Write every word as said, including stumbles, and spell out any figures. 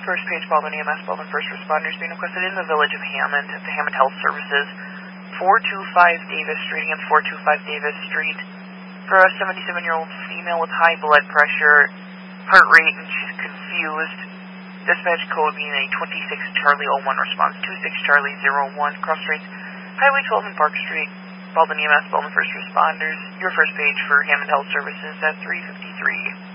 first page, Baldwin E M S, Baldwin First Responders being requested in the village of Hammond at the Hammond Health Services, four two five Davis Street, again four two five Davis Street, for a seventy-seven-year-old female with high blood pressure, heart rate, and she's confused. Dispatch code being a twenty-six Charlie oh one response, twenty-six Charlie oh one, cross streets, Highway twelve and Park Street, Baldwin E M S, Baldwin First Responders. Your first page for Hammond Health Services at three fifty-three.